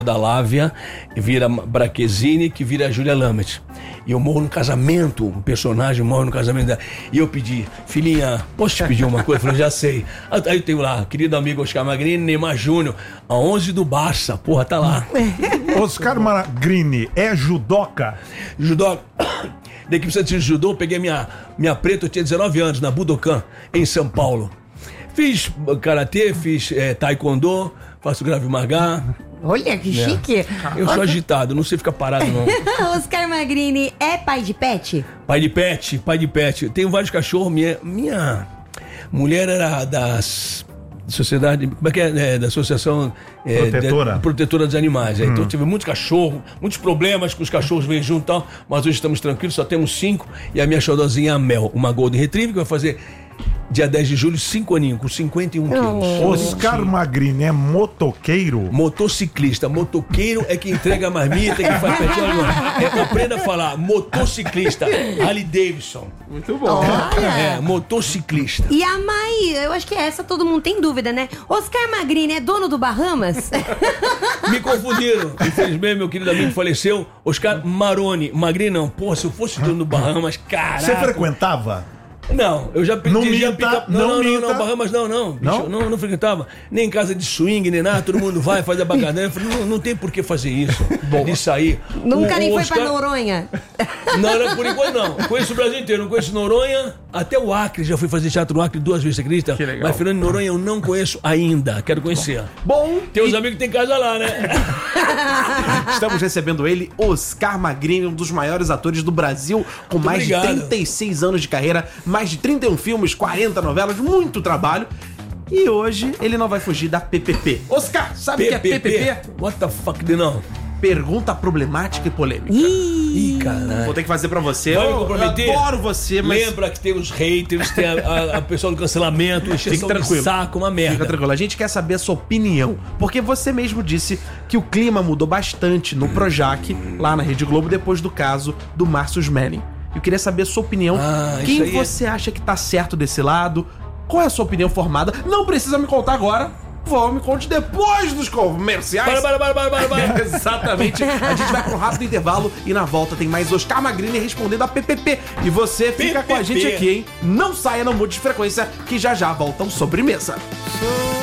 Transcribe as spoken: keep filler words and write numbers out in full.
da Lávia, vira Braquezine, que vira Júlia Lamet. E eu morro no casamento, um personagem morre no casamento dela. E eu pedi, filhinha, posso te pedir uma coisa? Eu falei, já sei. Aí eu tenho lá, querido amigo Oscar Magrini, Neymar Júnior, a onze do Barça, porra, tá lá. Oscar Magrini é judoca? Judoca. Da equipe de judô, peguei minha, minha preta, eu tinha dezenove anos, na Budokan, em São Paulo. Fiz karatê, fiz é, taekwondo, faço Krav Maga. Olha, que É. chique. Eu sou agitado, não sei ficar parado, não. Oscar Magrini é pai de pet? Pai de pet, pai de pet. Eu tenho vários cachorros. Minha, minha mulher era das sociedade, como é que é? É, da associação é, Protetora. de, protetora dos animais. É. Hum. Então eu tive muitos cachorros, muitos problemas com os cachorros vêm junto e tal, mas hoje estamos tranquilos, só temos cinco. E a minha xodozinha é a Mel, uma Golden Retriever que vai fazer dia dez de julho, cinco aninhos, com cinquenta e um quilos. Oscar Magrini é motoqueiro? Motociclista. Motoqueiro é que entrega a marmita, que faz petinho. É, aprenda a falar. Motociclista. Harley Davidson. Muito bom. Olha. É, motociclista. E a Mai, eu acho que essa todo mundo tem dúvida, né? Oscar Magrini é dono do Bahamas? Me confundiram. Infelizmente, meu querido amigo faleceu. Oscar Maroni. Magrini não. Pô, se eu fosse dono do Bahamas, caraca. Você frequentava? Não, eu já pedi. Não já minta, pedi- não não, não, minta. não, Bahamas não, não. Bicho, Não? não, não frequentava. Nem em casa de swing, nem nada, todo mundo vai, faz a bagadinha. Eu falei, não, não tem por que fazer isso. De sair. Nunca O- nem o foi Oscar- pra Noronha? Não, não, por enquanto não. Conheço o Brasil inteiro, não conheço Noronha, até o Acre. Já fui fazer teatro no Acre duas vezes, você acredita? Que legal. Mas Fernando de Noronha eu não conheço ainda, quero conhecer. Bom, Tem uns amigos que tem casa lá, né? estamos recebendo ele, Oscar Magrini, um dos maiores atores do Brasil, com Muito mais obrigado. de trinta e seis anos de carreira, mais de trinta e um filmes, quarenta novelas, muito trabalho. E hoje ele não vai fugir da P P P. Oscar, sabe o que é P P P? What the fuck, de não? Pergunta problemática e polêmica. Ih, caralho. Vou ter que fazer pra você. Vai me Eu, eu comprometer? adoro você, mas... Lembra que tem os haters, tem a, a, a pessoa do cancelamento, encheção de tranquilo. saco, uma merda. Fica tranquilo, a gente quer saber a sua opinião. Porque você mesmo disse que o clima mudou bastante no Projac, lá na Rede Globo, depois do caso do Márcio Smelling. Eu queria saber a sua opinião. Ah, Quem isso aí é- você acha que tá certo desse lado? Qual é a sua opinião formada? Não precisa me contar agora. Por favor, me conte depois dos comerciais. Para, para, para, para, para, para. Exatamente. A gente vai para um rápido intervalo e na volta tem mais Oscar Magrini respondendo a P P P. E você fica com a P P P. gente aqui, hein? Não saia, não mude de frequência, que já já voltam sobremesa.